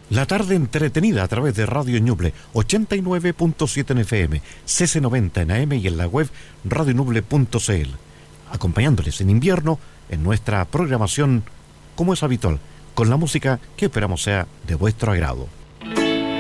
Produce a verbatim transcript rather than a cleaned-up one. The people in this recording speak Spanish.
La tarde entretenida a través de Radio Ñuble, ochenta y nueve punto siete en F M, C C noventa en A M y en la web radio ñuble punto c l. Acompañándoles en invierno en nuestra programación, como es habitual, con la música que esperamos sea de vuestro agrado.